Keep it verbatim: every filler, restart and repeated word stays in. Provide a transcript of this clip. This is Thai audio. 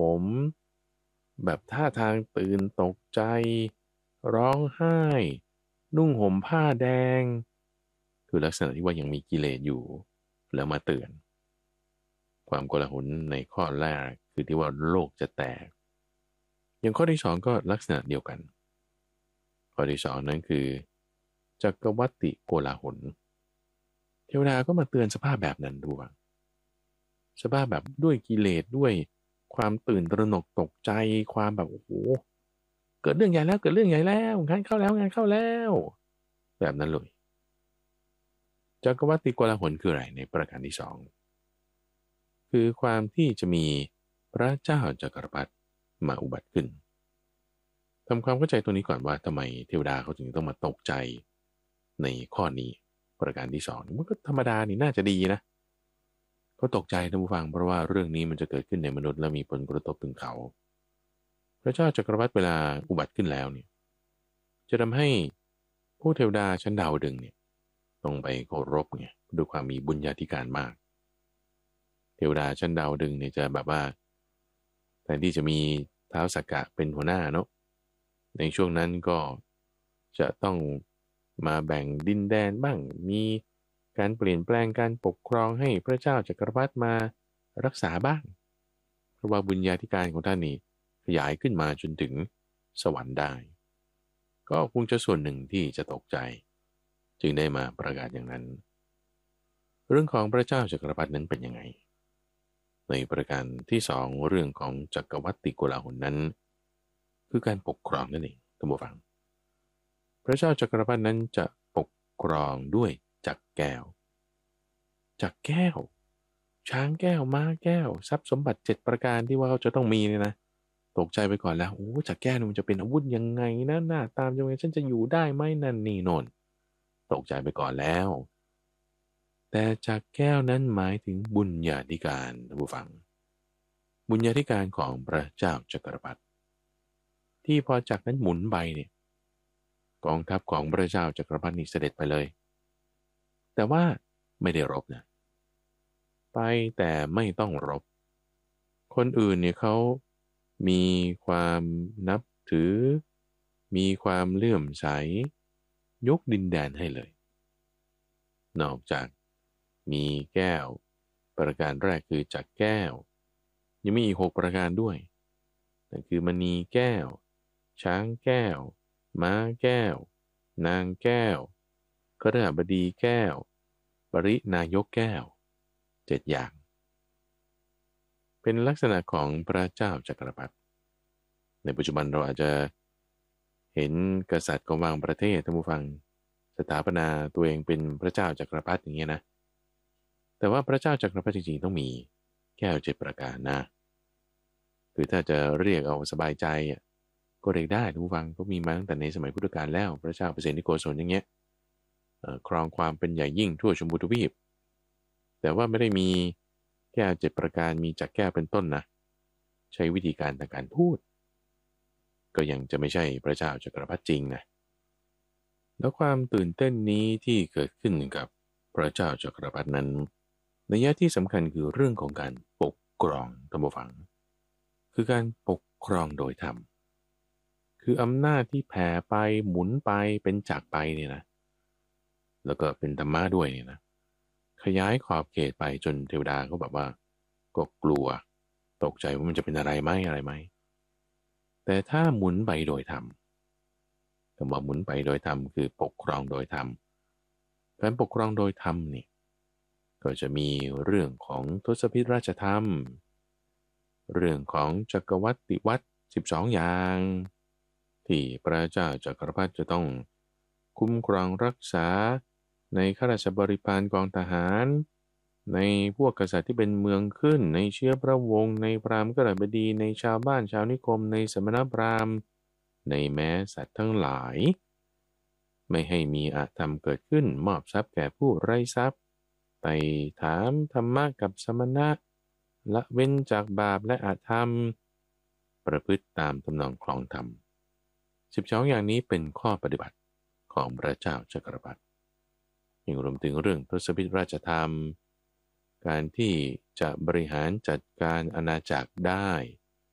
ผมแบบท่าทางตื่นตกใจร้องไห้นุ่งห่มผ้าแดงคือลักษณะที่ว่ายังมีกิเลสอยู่แล้วมาเตือนความโกลาหลในข้อแรกคือที่ว่าโลกจะแตกอย่างข้อที่สองก็ลักษณะเดียวกันข้อที่สองนั้นคือจักรวัติโกลาหลเทวดาก็มาเตือนสภาพแบบนั้นด้วยสภาพแบบด้วยกิเลสด้วยความตื่นตระหนกตกใจความแบบโอ้โหเกิดเรื่องใหญ่แล้วเกิดเรื่องใหญ่แล้วงานเข้าแล้วงานเข้าแล้วแบบนั้นเลยจักรวัติโกลาหลคืออะไรในประการที่สองคือความที่จะมีพระเจ้าจักรพรรดิมาอุบัติขึ้นทำความเข้าใจตัวนี้ก่อนว่าทำไมเทวดาเขาถึงต้องมาตกใจในข้อนี้ประการที่สองมันก็ธรรมดานี่น่าจะดีนะเขาตกใจท่านผู้ฟังเพราะว่าเรื่องนี้มันจะเกิดขึ้นในมนุษย์และมีผลกระทบถึงเขาพระเจ้าจักรพรรดิเวลาอุบัติขึ้นแล้วเนี่ยจะทำให้ผู้เทวดาชั้นดาวดึงส์เนี่ยต้องไปเคารพไงด้วยความมีบุญญาธิการมากเทวดาชั้นดาวดึงส์เนี่ยจะแบบว่าแทนที่จะมีท้าวสักกะเป็นหัวหน้าเนาะในช่วงนั้นก็จะต้องมาแบ่งดินแดนบ้างมีการเปลี่ยนแปลงการปกครองให้พระเจ้าจักรพรรดิมารักษาบ้างเพราะว่าบุญญาธิการของท่านนี่ขยายขึ้นมาจนถึงสวรรค์ได้ก็คงจะส่วนหนึ่งที่จะตกใจจึงได้มาประกาศอย่างนั้นเรื่องของพระเจ้าจักรพรรดินั้นเป็นยังไงในประการที่สองเรื่องของจักรวรรดิโกลาหลนั้นคือการปกครองนั่นเองท่านผู้ฟังพระเจ้าจักรพรรดินั้นจะปกครองด้วยจักรแก้วจักรแก้วช้างแก้วม้าแก้วทรัพย์สมบัติเจ็ดประการที่ว่าเขาจะต้องมีเนี่ยนะตกใจไปก่อนแล้วโอ้จักรแก้วมันจะเป็นอาวุธยังไงนะหน้าตามยังไงฉันจะอยู่ได้ไหมนั่นนี่โน่นตกใจไปก่อนแล้วแต่จักรแก้วนั้นหมายถึงบุญญาธิการท่านผู้ฟังบุญญาธิการของพระเจ้าจักรพรรดิที่พอจักรนั้นหมุนไปเนี่ยกองทัพของพระเจ้าจักรพรรดินี่เสด็จไปเลยแต่ว่าไม่ได้รบนะไปแต่ไม่ต้องรบคนอื่นเนี่ยเขามีความนับถือมีความเลื่อมใสยกดินแดนให้เลยนอกจากมีแก้วประการแรกคือจักรแก้วยังมีอีกหกประการด้วยนั่นคือมณีแก้วช้างแก้วม้าแก้วนางแก้วคฤหบดีแก้วปรินายกแก้วเจ็ดอย่างเป็นลักษณะของพระเจ้าจักรพรรดิในปัจจุบันเราอาจจะเห็นกษัตริย์ของบางประเทศท่านผู้ฟังสถาปนาตัวเองเป็นพระเจ้าจักรพรรดิอย่างเงี้ยนะแต่ว่าพระเจ้าจักรพรรดิจริงๆต้องมีแก้วเจ็ดประการนะคือถ้าจะเรียกเอาสบายใจอ่ะก็เรียกได้ท่านผู้ฟังก็มีมาตั้งแต่ในสมัยพุทธกาลแล้วพระเจ้าเปรตนิโกศลอย่างเงี้ยครองความเป็นใหญ่ยิ่งทั่วชมพูทวีปแต่ว่าไม่ได้มีแก้วเจ็ดประการมีจักรแก้วเป็นต้นนะใช้วิธีการทางการพูดก็ยังจะไม่ใช่พระเจ้าจักรพรรดิจริงนะแล้วความตื่นเต้นนี้ที่เกิดขึ้นกับพระเจ้าจักรพรรดินั้นนัยที่สำคัญคือเรื่องของการปกครองท่านผู้ฟังคือการปกครองโดยธรรมคืออำนาจที่แผ่ไปหมุนไปเป็นจักรไปเนี่ยนะแล้วก็เป็นธรรมะด้วยเนี่ยนะขยายขอบเขตไปจนเทวดาก็แบบว่าก็กลัวตกใจว่ามันจะเป็นอะไรไหมอะไรไหมแต่ถ้าหมุนไปโดยธรรมคำว่าหมุนไปโดยธรรมคือปกครองโดยธรรมการปกครองโดยธรรมนี่ก็จะมีเรื่องของทศพิธราชธรรมเรื่องของจักรวรรดิวัตรสิบสองอย่างที่พระเจ้าจักรพรรดิจะต้องคุ้มครองรักษาในข้าราชบริพารกองทหารในพวกกษัตริย์ที่เป็นเมืองขึ้นในเชื้อพระวงศ์ในพราหมณ์กฤบดีในชาวบ้านชาวนิคมในสมณพราหมณ์ในแม้สัตว์ทั้งหลายไม่ให้มีอาธรรมเกิดขึ้นมอบทรัพย์แก่ผู้ไร้ทรัพย์ไต่ถามธรรมะกับสมณะละเว้นจากบาปและอาธรรมประพฤติตามทำนองคลองธรรมสิบสองอย่างนี้เป็นข้อปฏิบัติของพระเจ้าจักรพรรดิยังรวมถึงเรื่องทศพิธราชธรรมการที่จะบริหารจัดการอาณาจักรได้